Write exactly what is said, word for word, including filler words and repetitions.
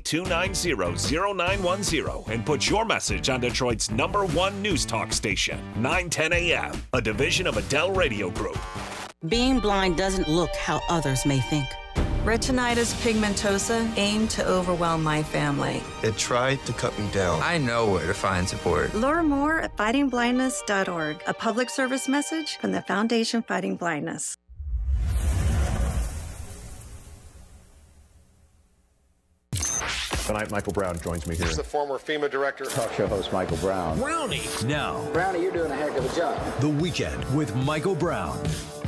two nine zero, zero nine one zero and put your message on Detroit's number one news talk station, nine ten A M, a division of Adele Radio Group. Being blind doesn't look how others may think. Retinitis pigmentosa aimed to overwhelm my family. It tried to cut me down. I know where to find support. Learn more at fighting blindness dot org, a public service message from the Foundation Fighting Blindness. Tonight, Michael Brown joins me here. He's the former FEMA director. Talk show host Michael Brown. Brownie. Now. Brownie, you're doing a heck of a job. The Weekend with Michael Brown.